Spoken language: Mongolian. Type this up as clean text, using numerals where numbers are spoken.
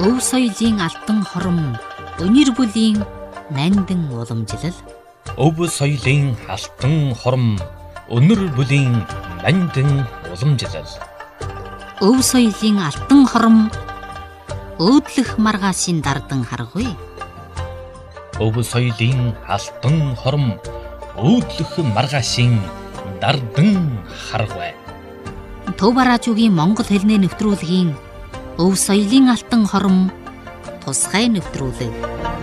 Өв соёлын алтан хором, өнөр бүлийн нандин уламжлал. Өв соёлын алтан хором, өнөр бүлийн нандин уламжлал. Өв соёлын алтан хором, өөдлөх маргаашийн дардан харгуй. Өв соёлын алтан хором, өөдлөх маргаашийн дардан харгуй. Төв бараажуугийн монгол хэлний нэвтрүүлгийн Өв соёлын алтан хором тусгай нэвтрүүлэг.